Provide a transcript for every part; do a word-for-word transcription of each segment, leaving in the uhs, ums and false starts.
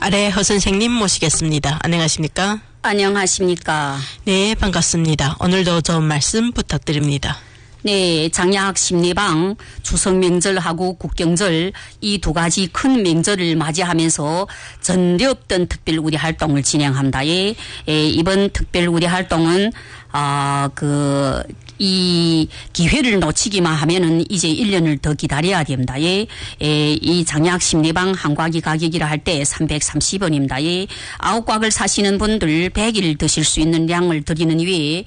아래 허 선생님 모시겠습니다. 안녕하십니까? 안녕하십니까? 네, 반갑습니다. 오늘도 좋은 말씀 부탁드립니다. 네, 장약 심리방 추석 명절하고 국경절 이 두 가지 큰 명절을 맞이하면서 전례 없던 특별 우리 활동을 진행합니다. 예, 예, 이번 특별 우리 활동은 아, 그, 이 기회를 놓치기만 하면은 이제 일 년을 더 기다려야 됩니다. 예, 예, 이 장약 심리방 한 곽이 가격이라 할 때 삼백삼십 원입니다. 예, 아홉 곽을 사시는 분들 백 일 드실 수 있는 양을 드리는 외에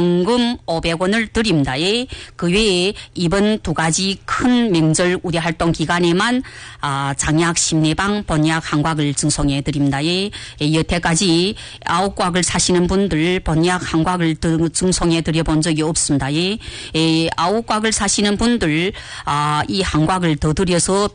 현금 오백 원을 드립니다. 예, 그 외에 이번 두 가지 큰 명절 우리 활동 기간에만 아, 장약 심리방 본약 한 곽을 증송해 드립니다. 예, 예, 여태까지 아홉 곽을 사시는 분들 본약 한 곽을 증송해 드려 본 적이 없습니다. 예, 예, 아홉 곽을 사시는 분들 아, 이 한 곽을 더 드려서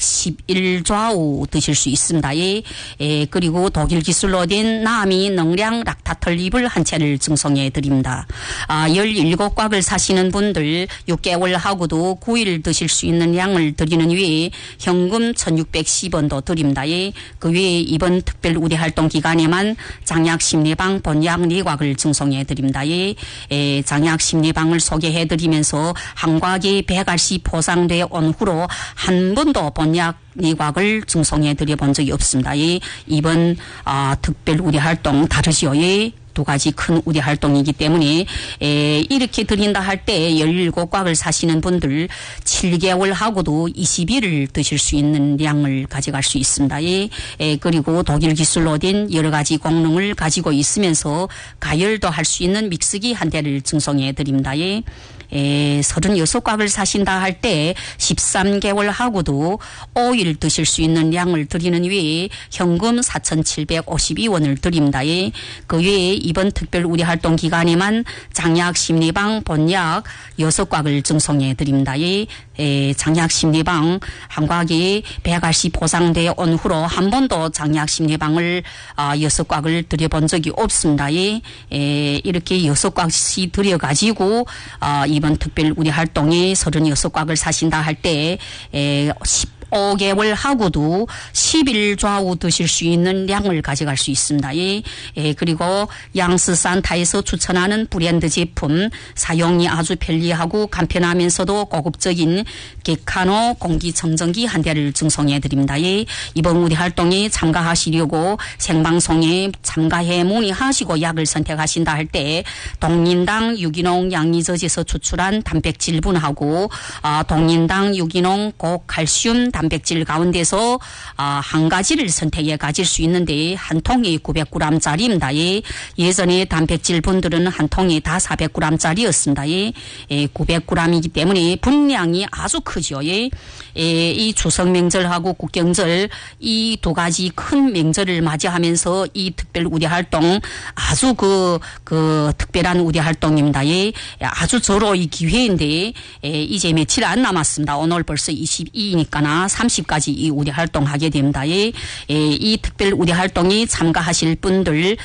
백십일 좌우 드실 수 있습니다. 예, 예, 그리고 독일 기술로 된 나미 능량 락타털 립을 한 채를 증송해 드립니다. 아, 열일곱 곽을 사시는 분들 육 개월 하고도 구 일 드실 수 있는 양을 드리는 외에 현금 천육백십 원도 드립니다. 예, 그 외에 이번 특별 우리 활동 기간에만 장약 심리방 본약 네 곽을 증송해 드립니다. 예, 예, 장약 심리방을 소개해 드리면서 한 곽이 백 알씩 포상돼 온 후로 한 번도 본약 네 곽을 증송해 드려 본 적이 없습니다. 예, 이번 아, 특별 우리 활동 다르지요. 예. 두 가지 큰 우리 활동이기 때문에 에, 이렇게 드린다 할 때 열일곱 곽을 사시는 분들 칠 개월 하고도 이십 일을 드실 수 있는 양을 가져갈 수 있습니다. 예. 에, 그리고 독일 기술로 된 여러 가지功能을 가지고 있으면서 가열도 할 수 있는 믹스기 한 대를 증송해 드립니다. 예. 에, 서른여섯 곽을 사신다 할 때 십삼 개월 하고도 오 일 드실 수 있는 양을 드리는 외에 현금 사천칠백오십이 원을 드립니다. 예. 그 외에 이번 특별 우리 활동 기간에만 장약 심리방 본약 여섯 곽을 증송해 드립니다. 예. 에, 장약 심리방 한 곽이 백 알씩 보상되어 온 후로 한 번도 장약 심리방을 아, 여섯 곽을 드려본 적이 없습니다. 예. 에, 이렇게 여섯 곽씩 드려가지고 아, 이번 특별 우리 활동에 서른여섯 곽을 사신다 할 때 십오 개월 하고도 십 일 좌우 드실 수 있는 양을 가져갈 수 있습니다. 예, 예, 그리고 양스산타에서 추천하는 브랜드 제품 사용이 아주 편리하고 간편하면서도 고급적인 게카노 공기청정기 한 대를 증송해 드립니다. 예, 이번 우리 활동에 참가하시려고 생방송에 참가해 문의하시고 약을 선택하신다 할 때 동린당 유기농 양리젖에서 추출한 단백질분하고 아, 동린당 유기농 고칼슘 단백질 가운데서 아, 한 가지를 선택해 가질 수 있는데 한 통이 구백 그램짜리입니다. 예. 예전에 단백질 분들은 한 통이 다 사백 그램짜리였습니다. 예. 예, 구백 그램이기 때문에 분량이 아주 크죠. 예. 예, 이 추석 명절하고 국경절 이 두 가지 큰 명절을 맞이하면서 이 특별 우리 활동 아주 그, 그 특별한 우리 활동입니다. 예. 아주 저로 이 기회인데 예, 이제 며칠 안 남았습니다. 오늘 벌써 이십이니까나 삼십까지 이 우리 활동하게 됩니다. 예, 예, 이 특별 우리 활동에 참가하실 분들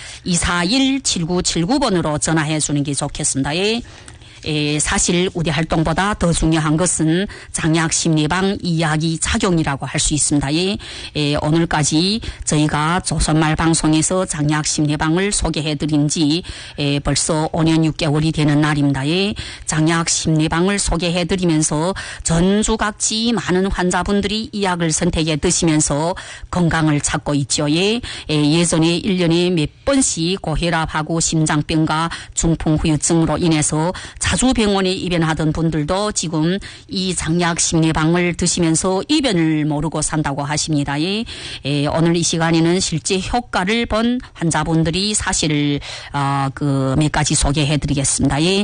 이사일 칠구칠구 번으로 전화해 주는 게 좋겠습니다. 예. 에, 사실 우리 활동보다 더 중요한 것은 장약 심리방 이야기 작용이라고 할 수 있습니다. 예, 에, 오늘까지 저희가 조선말 방송에서 장약 심리방을 소개해 드린 지 에, 벌써 오 년 육 개월이 되는 날입니다. 예, 장약 심리방을 소개해 드리면서 전주 각지 많은 환자분들이 이 약을 선택해 드시면서 건강을 찾고 있죠. 예, 에, 예전에 일 년에 몇 번씩 고혈압하고 심장병과 중풍 후유증으로 인해서 자주 병원에 입원하던 분들도 지금 이 장약 심리방을 드시면서 이변을 모르고 산다고 하십니다. 예. 예, 오늘 이 시간에는 실제 효과를 본 환자분들이 사실을 어, 그 몇 가지 소개해 드리겠습니다. 예.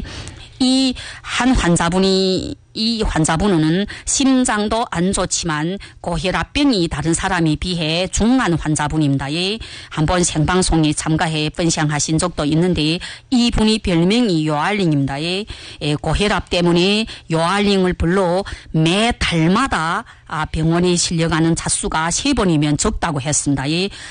이 한 환자분이 이 환자분은 심장도 안 좋지만 고혈압병이 다른 사람에 비해 중한 환자분입니다. 예. 한번 생방송에 참가해 분享하신 적도 있는데 이분이 별명이 요알링입니다. 예. 예, 고혈압 때문에 요알링을 불러 매 달마다 아, 병원에 실려가는 자수가 세 번이면 적다고 했습니다. 예.